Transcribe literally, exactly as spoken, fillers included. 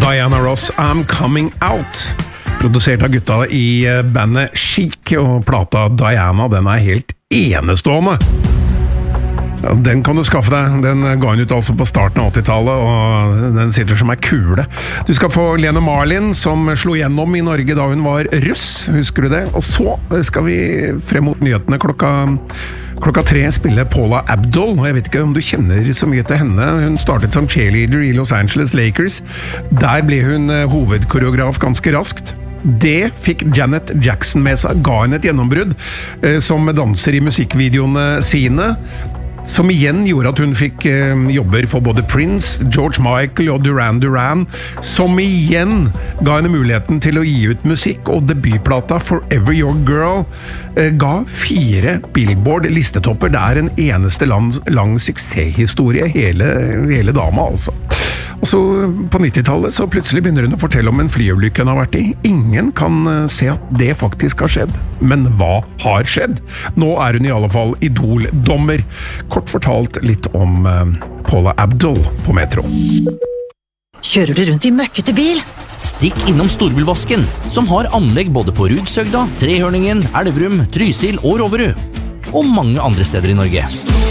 Diana Ross, I'm Coming Out. Produsert av gutta i bandet Chic, og plata Diana, den er helt enestående. Ja, den kan du skaffe deg. Den ga hun ut altså på starten av åttitallet, og den sitter som ei kule. Du skal få Lene Marlin, som slo gjennom i Norge da hun var russ, husker du det? Og så skal vi frem mot nyhetene klokka, klokka tre spille Paula Abdul. Jeg vet ikke om du kjenner så mye til henne. Hun startet som cheerleader i Los Angeles Lakers. Der ble hun hovedkoreograf ganske raskt. Det fikk Janet Jackson med seg, ga henne et gjennombrudd eh, som danser i musikkvideoene sine, som igjen gjorde at hun fikk eh, jobber for både Prince, George Michael og Duran Duran, som igjen ga henne muligheten til å gi ut musikk, og debutplata Forever Your Girl eh, ga fire Billboard-listetopper. Det er en eneste lang, lang suksesshistorie, hele, hele dama altså. Og så på nittitallet så plutselig begynner hun å fortelle om en flyulykke hun har vært i. Ingen kan se at det faktisk har skjedd. Men hva har skjedd? Nå er hun i alle fall idoldommer. Kort fortalt litt om uh, Paula Abdul på Metro. Kjører du rundt i møkkete bil? Stikk innom Storbilvasken, som har anlegg både på Rudsøgda, Trehørningen, Elverum, Trysil og Roverud. Og mange andre steder i Norge.